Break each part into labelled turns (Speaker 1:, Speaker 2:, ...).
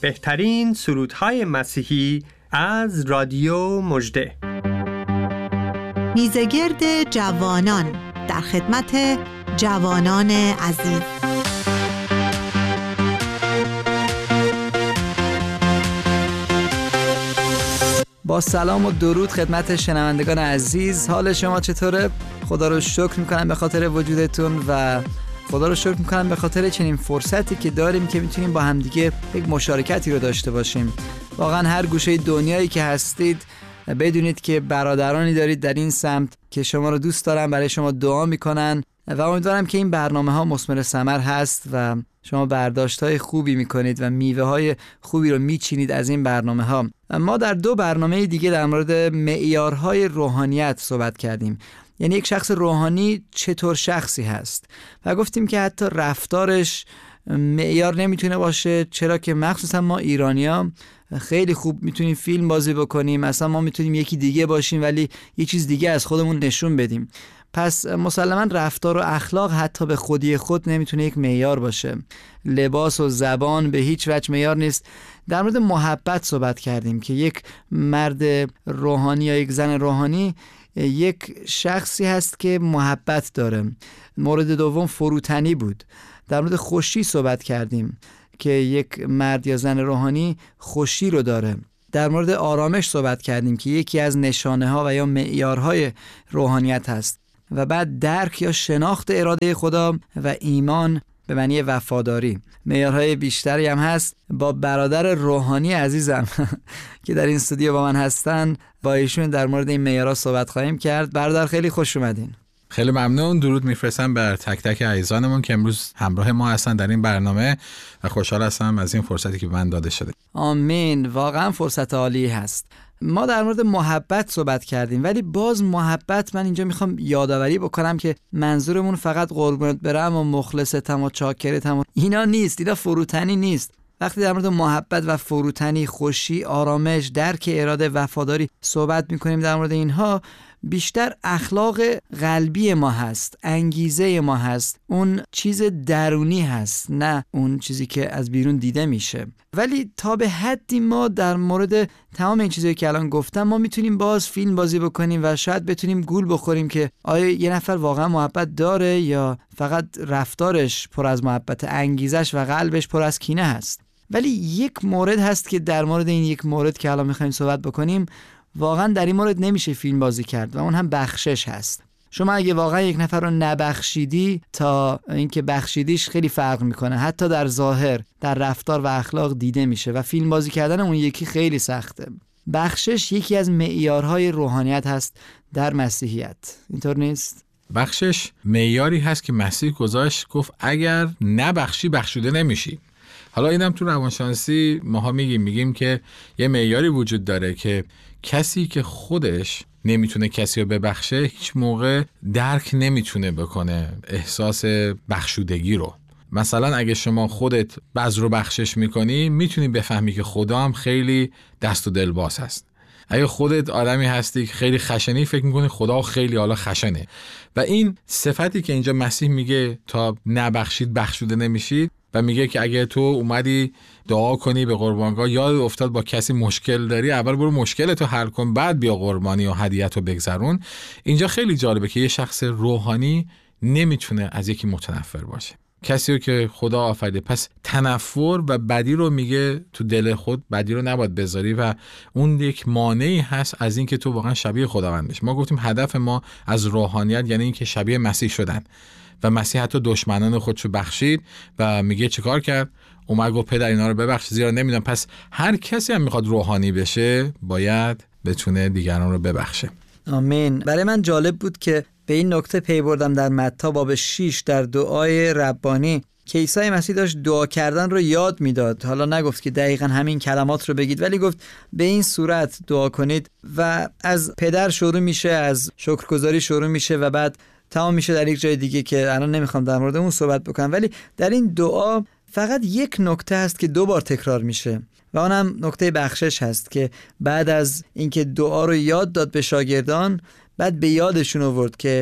Speaker 1: بهترین سرودهای مسیحی از رادیو مژده.
Speaker 2: میزگرد جوانان در خدمت جوانان عزیز.
Speaker 3: با سلام و درود خدمت شنوندگان عزیز. حال شما چطوره؟ خدا رو شکر میکنم به خاطر وجودتون و خدا رو شکر میکنم به خاطر چنین فرصتی که داریم که میتونیم با همدیگه یک مشارکتی رو داشته باشیم. واقعا هر گوشه دنیایی که هستید بدونید که برادرانی دارید در این سمت که شما رو دوست دارن، برای شما دعا میکنن و امیدوارم که این برنامه ها مثمر ثمر هست و شما برداشت های خوبی میکنید و میوه های خوبی رو میچینید از این برنامه ها. ما در 2 برنامه دیگه در مورد معیارهای روحانیت صحبت کردیم، یعنی یک شخص روحانی چطور شخصی هست و گفتیم که حتی رفتارش معیار نمیتونه باشه، چرا که مخصوصا ما ایرانی‌ها خیلی خوب میتونیم فیلم بازی بکنیم، مثلا ما میتونیم یکی دیگه باشیم ولی یه چیز دیگه از خودمون نشون بدیم. پس مسلماً رفتار و اخلاق حتی به خودی خود نمیتونه یک معیار باشه. لباس و زبان به هیچ وجه معیار نیست. در مورد محبت صحبت کردیم که یک مرد روحانی یا یک زن روحانی یک شخصی هست که محبت داره. مورد دوم فروتنی بود. در مورد خوشی صحبت کردیم که یک مرد یا زن روحانی خوشی رو داره. در مورد آرامش صحبت کردیم که یکی از نشانه ها و یا معیارهای روحانیت هست. و بعد درک یا شناخت اراده خدا و ایمان به معنی وفاداری. معیارهای بیشتری هم هست. با برادر روحانی عزیزم که در این استودیو با من هستن، با ایشون در مورد این معیارها صحبت خواهیم کرد. برادر خیلی خوش اومدین.
Speaker 4: خیلی ممنون. درود میفرستم بر تک تک عزیزانمون که امروز همراه ما هستن در این برنامه و خوشحال هستم از این فرصتی که به من داده شده.
Speaker 3: آمین. واقعا فرصت عالی هست. ما در مورد محبت صحبت کردیم ولی باز محبت، من اینجا میخوام یادآوری بکنم که منظورمون فقط قربونت برم و مخلصتم و چاکرتم و اینا نیست، اینا فروتنی نیست. وقتی در مورد محبت و فروتنی، خوشی، آرامش، درک اراده، وفاداری صحبت میکنیم، در مورد اینها بیشتر اخلاق قلبی ما هست، انگیزه ما هست، اون چیز درونی هست، نه اون چیزی که از بیرون دیده میشه. ولی تا به حدی ما در مورد تمام این چیزایی که الان گفتم ما میتونیم باز فیلم بازی بکنیم و شاید بتونیم گول بخوریم که آیا یه نفر واقعا محبت داره یا فقط رفتارش پر از محبت، انگیزش و قلبش پر از کینه هست. ولی یک مورد هست که در مورد این یک مورد که الان میخوایم صحبت بکنیم واقعا در این مورد نمیشه فیلم بازی کرد و اون هم بخشش هست. شما اگه واقعا یک نفر رو نبخشیدی تا اینکه بخشیدیش خیلی فرق میکنه، حتی در ظاهر، در رفتار و اخلاق دیده میشه و فیلم بازی کردن اون یکی خیلی سخته. بخشش یکی از معیارهای روحانیت هست در مسیحیت، اینطور نیست؟
Speaker 4: بخشش معیاری هست که مسیح گذاشت، گفت اگر نبخشی بخشوده نمیشی. حالا اینم تو روانشناسی ماها میگیم که یه معیاری وجود داره که کسی که خودش نمیتونه کسی رو ببخشه هیچ موقع درک نمیتونه بکنه احساس بخشودگی رو. مثلا اگه شما خودت بعض رو بخشش میکنی میتونی بفهمی که خدا هم خیلی دست و دل باز هست. اگه خودت آدمی هستی که خیلی خشنی، فکر میکنی خدا خیلی حالا خشنه. و این صفتی که اینجا مسیح میگه تا نبخشید بخشوده نمیشید و میگه که اگه تو اومدی دعا کنی به قربانگاه، یاد افتاد با کسی مشکل داری، اول برو مشکلتو حل کن، بعد بیا قربانی و هدیه‌تو بگذرون. اینجا خیلی جالبه که یه شخص روحانی نمیتونه از یکی متنفر باشه، کسی رو که خدا آفریده. پس تنفر و بدی رو میگه تو دل خود بدی رو نباید بذاری و اون یک مانعی هست از این که تو واقعا شبیه خداوند بشی. ما گفتیم هدف ما از روحانیت یعنی این که شبیه مسیح شدن و مسیح حتی دشمنان خودشو بخشید و میگه چیکار کرد؟ اومد گفت پدر اینا رو ببخش زیرا نمیدونن. پس هر کسی هم میخواد روحانی بشه باید بتونه دیگران رو ببخشه.
Speaker 3: آمین. برای من جالب بود که به این نکته پی بردم در متی باب 6 در دعای ربانی که عیسی مسیح داشت دعا کردن رو یاد میداد. حالا نگفت که دقیقاً همین کلمات رو بگید، ولی گفت به این صورت دعا کنید و از پدر شروع میشه، از شکرگزاری شروع میشه و بعد تمام میشه در یک جای دیگه که الان نمیخوام در مورد اون صحبت بکنم. ولی در این دعا فقط یک نکته هست که 2 بار تکرار میشه و اونم نکته بخشش هست که بعد از اینکه دعا رو یاد داد به شاگردان، بعد به یادشون آورد که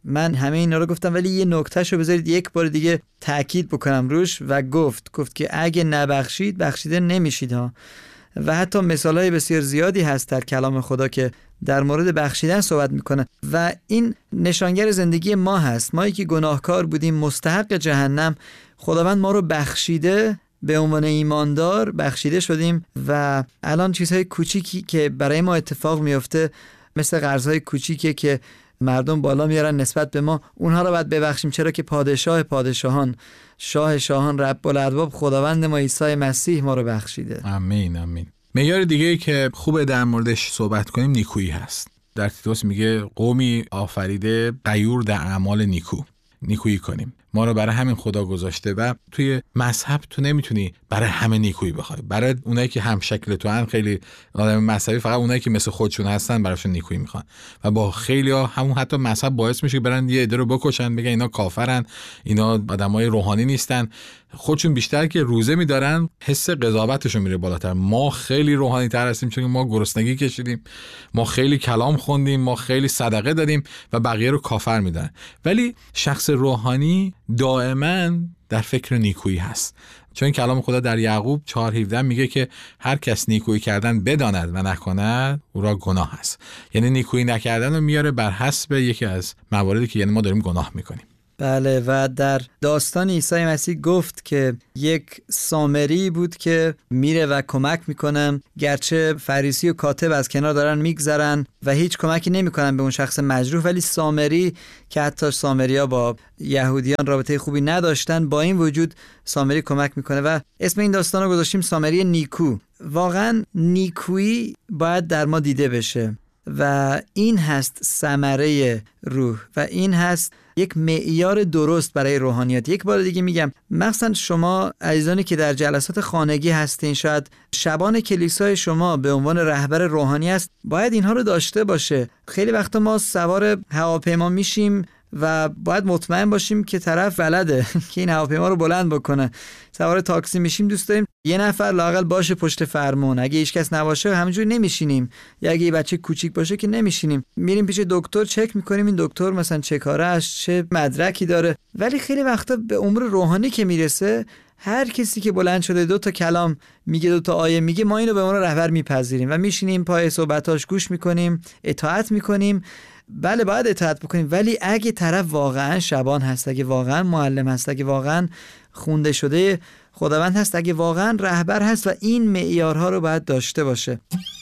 Speaker 3: من همه اینا رو گفتم، ولی یه نکتهشو بذارید یک بار دیگه تأکید بکنم روش. و گفت که اگه نبخشید بخشیده نمیشید ها. و حتی مثالهای بسیار زیادی هست در کلام خدا که در مورد بخشیدن صحبت میکنه و این نشانگر زندگی ما هست. ما که گناهکار بودیم، مستحق جهنم، خداوند ما رو بخشیده، به عنوان ایماندار بخشیده شدیم و الان چیزهای کوچیکی که برای ما اتفاق میفته مثل قرضهای کوچیکی که مردم بالا میارن نسبت به ما، اونها رو باید ببخشیم، چرا که پادشاه پادشاهان، شاه شاهان، رب الارباب، خداوند ما عیسی مسیح ما رو بخشیده.
Speaker 4: آمین آمین. معیار دیگه‌ای که خوبه در موردش صحبت کنیم نیکویی هست. در تیتوس میگه قومی آفریده غیور در اعمال نیکویی کنیم. ما رو برای همین خدا گذاشته و توی مذهب تو نمیتونی برای همه نیکویی بخوای. برای اونایی که هم شکل تو هن، خیلی آدم مذهبی، فقط اونایی که مثل خودشون هستن براشون نیکویی میخوان و با خیلی‌ها همون حتی مذهب باعث میشه برن یه عده رو بکشن، بگن اینا کافرن، اینا آدمای روحانی نیستن. خودشون بیشتر که روزه میدارن حس قضاوتشون میره بالاتر. ما خیلی روحانی تر هستیم چون ما گرسنگی کشیدیم، ما خیلی کلام خوندیم، ما خیلی صدقه دادیم و بقیه رو کافر میدن. ولی شخص روحانی دائما در فکر نیکویی هست، چون کلام خدا در یعقوب 4:17 میگه که هر کس نیکویی کردن بداند و نکند او را گناه است. یعنی نیکویی نکردن رو میاره بر حسب یکی از مواردی که یعنی ما داریم گناه میکنیم.
Speaker 3: بله، و در داستان عیسی مسیح گفت که یک سامری بود که میره و کمک میکنه، گرچه فریسی و کاتب از کنار دارن میگذرن و هیچ کمکی نمیکنن به اون شخص مجروح، ولی سامری که حتی سامریا با یهودیان رابطه خوبی نداشتن، با این وجود سامری کمک میکنه و اسم این داستان رو گذاشتیم سامری نیکو. واقعا نیکویی باید در ما دیده بشه و این هست ثمره روح و این هست یک معیار درست برای روحانیت. یک بار دیگه میگم، مخصوصا شما عزیزانی که در جلسات خانگی هستین، شاید شبان کلیسای شما به عنوان رهبر روحانی است، باید اینها رو داشته باشه. خیلی وقتا ما سوار هواپیما میشیم و باید مطمئن باشیم که طرف بلده که این هواپیما رو بلند بکنه. سوار تاکسی میشیم، دوست داریم یه نفر لااقل باشه پشت فرمون. اگه هیچ کس نباشه همینجوری نمیشینیم، یا اگه یه بچه کوچیک باشه که نمیشینیم. میریم پیش دکتر، چک میکنیم این دکتر مثلا چه کاره است، چه مدرکی داره. ولی خیلی وقتا به امور روحانی که میرسه، هر کسی که بلند شده 2 تا کلام میگه، 2 تا آیه میگه، ما اینو به عنوان رهبر میپذیریم و میشینیم پای صحبتاش گوش میکنیم، اطاعت میکنیم. بله باید اطاعت بکنیم، ولی اگه طرف واقعا شبان هست، اگه واقعا معلم هست، اگه واقعا خونده شده خداوند هست، اگه واقعا رهبر هست و این معیارها رو باید داشته باشه.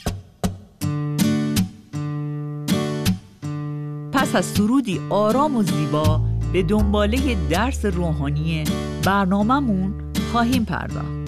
Speaker 5: پس از سرودی آرام و زیبا به دنباله درس روحانی برنامه‌مون خواهیم پرداخت.